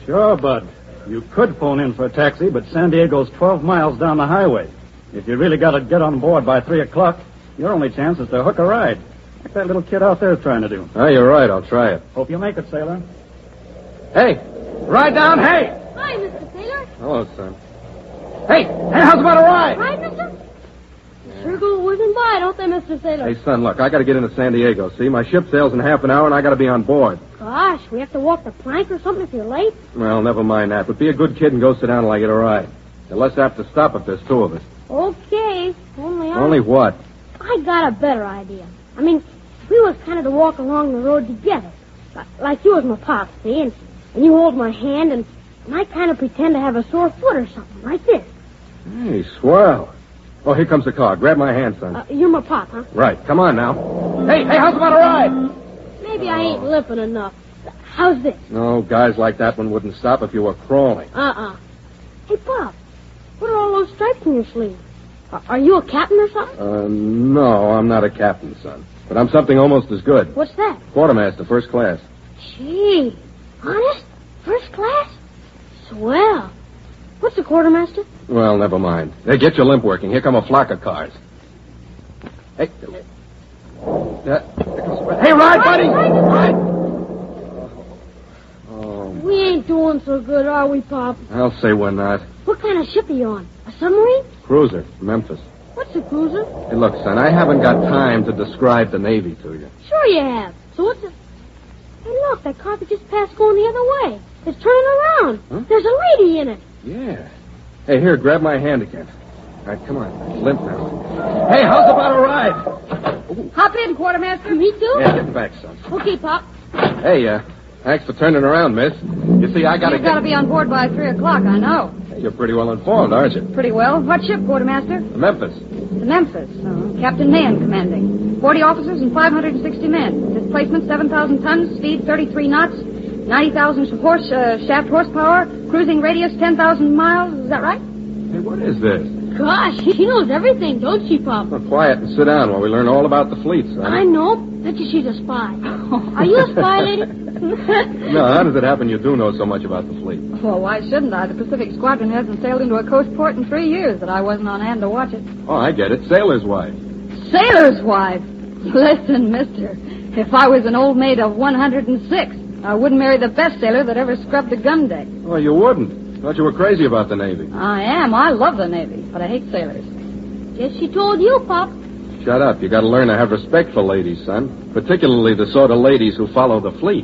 Sure, Bud. You could phone in for a taxi, but San Diego's 12 miles down the highway. If you really got to get on board by 3 o'clock, your only chance is to hook a ride, like that little kid out there is trying to do. Oh, you're right. I'll try it. Hope you make it, sailor. Hey, ride down, hey! Hi, Mr. Sailor. Hello, son. Hey, how's about a ride? Right, mister? Sure go whizzing by, don't they, Mr. Sailor? Hey, son, look, I got to get into San Diego, see? My ship sails in half an hour, and I got to be on board. Gosh, we have to walk the plank or something if you're late? Well, never mind that, but be a good kid and go sit down till I get a ride. You're less apt to stop if there's two of us. Okay, Only what? I got a better idea. I mean, we was kind of to walk along the road together. Like you was my pop, see? And you hold my hand, and I kind of pretend to have a sore foot or something, like this. Hey, swell. Oh, here comes the car. Grab my hand, son. You're my pop, huh? Right. Come on now. Hey, how's about a ride? Maybe I ain't limping enough. How's this? No, guys like that one wouldn't stop if you were crawling. Hey, Pop, what are all those stripes in your sleeve? Are you a captain or something? No, I'm not a captain, son. But I'm something almost as good. What's that? Quartermaster, first class. Gee, honest? First class? Swell. What's a quartermaster? Well, never mind. Hey, get your limp working. Here come a flock of cars. Hey. Hey, ride, buddy! Ride! Oh. We ain't doing so good, are we, Pop? I'll say we're not. What kind of ship are you on? A submarine? Cruiser, Memphis. What's a cruiser? Hey, look, son, I haven't got time to describe the Navy to you. Sure you have. So what's a... Hey, look, that car that just passed going the other way. It's turning around. Huh? There's a lady in it. Yeah. Hey, here, grab my hand again. All right, come on. Limp now. Hey, how's about a ride? Ooh. Hop in, quartermaster. Me too? Yeah, get back, son. Okay, Pop. Hey, thanks for turning around, miss. You see, I gotta You've got to be on board by 3 o'clock, I know. Hey, you're pretty well informed, aren't you? Pretty well. What ship, quartermaster? The Memphis. The Memphis. Captain Mahan commanding. 40 officers and 560 men. Displacement 7,000 tons. Speed 33 knots. 90,000 shaft horsepower. Cruising radius 10,000 miles. Is that right? Hey, what is this? Gosh, she knows everything, don't she, Pop? Well, quiet and sit down while we learn all about the fleet, son. I know. Bet you she's a spy. Are you a spy, lady? No, how does it happen you do know so much about the fleet? Well, why shouldn't I? The Pacific Squadron hasn't sailed into a coast port in 3 years that I wasn't on hand to watch it. Oh, I get it. Sailor's wife. Sailor's wife? Listen, mister, if I was an old maid of 106, I wouldn't marry the best sailor that ever scrubbed a gun deck. Well, you wouldn't. Thought you were crazy about the Navy. I am. I love the Navy, but I hate sailors. Guess she told you, Pop. Shut up. You got to learn to have respect for ladies, son. Particularly the sort of ladies who follow the fleet.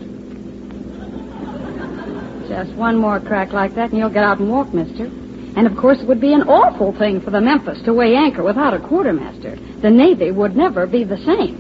Just one more crack like that and you'll get out and walk, mister. And, of course, it would be an awful thing for the Memphis to weigh anchor without a quartermaster. The Navy would never be the same.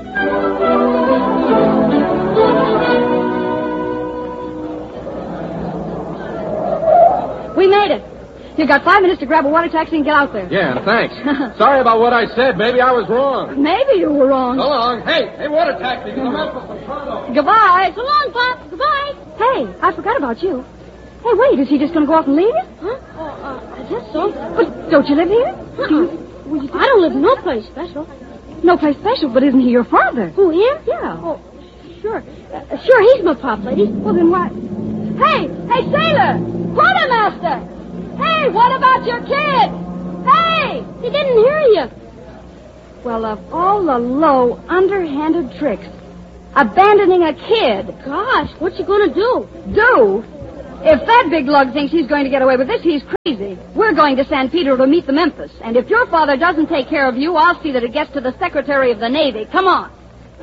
We made it. You've got 5 minutes to grab a water taxi and get out there. Yeah, thanks. Sorry about what I said. Maybe I was wrong. Maybe you were wrong. So long. Hey, water taxi to the Memphis from Toronto. Goodbye. So long, Pop. Goodbye. Hey, I forgot about you. Hey, wait, is he just going to go off and leave you? Huh? I guess so. But don't you live here? I don't live no place special. No place special, but isn't he your father? Who, him? Yeah. Oh, sure. Sure, he's my pop, lady. Well, then what? Hey, sailor! Quartermaster! Hey, what about your kid? Hey! He didn't hear you. Well, of all the low, underhanded tricks, abandoning a kid. Gosh, what you gonna do? Do? If that big lug thinks he's going to get away with this, he's crazy. We're going to San Pedro to meet the Memphis. And if your father doesn't take care of you, I'll see that it gets to the Secretary of the Navy. Come on.